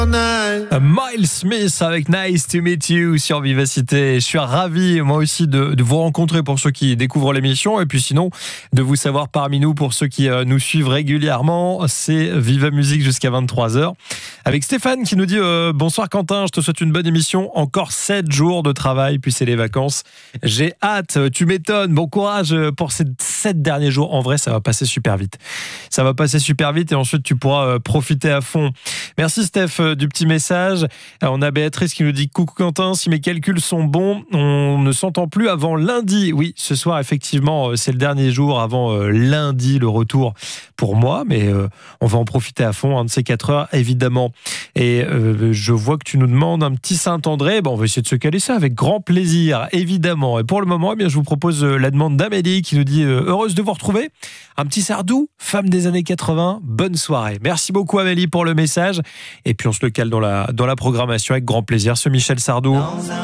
Miles Smith avec Nice to Meet You sur Vivacité. Je suis ravi, moi aussi, de vous rencontrer pour ceux qui découvrent l'émission et puis sinon de vous savoir parmi nous pour ceux qui nous suivent régulièrement. C'est Viva Musique jusqu'à 23h avec Stéphane qui nous dit bonsoir Quentin, je te souhaite une bonne émission. Encore 7 jours de travail puis c'est les vacances. J'ai hâte, tu m'étonnes. Bon courage pour ces 7 derniers jours. En vrai, ça va passer super vite. Ça va passer super vite et ensuite tu pourras profiter à fond. Merci Steph du petit message. On a Béatrice qui nous dit coucou Quentin, si mes calculs sont bons, on ne s'entend plus avant lundi. Oui, ce soir effectivement, c'est le dernier jour avant lundi, le retour pour moi, mais on va en profiter à fond, un de ces 4 heures évidemment. Et je vois que tu nous demandes un petit Saint-André. Bon, on va essayer de se caler ça avec grand plaisir, évidemment. Et pour le moment, eh bien, je vous propose la demande d'Amélie qui nous dit heureuse de vous retrouver. Un petit Sardou, femme des années 80. Bonne soirée. Merci beaucoup Amélie pour le message. Et puis on se le cale dans la programmation avec grand plaisir, ce Michel Sardou.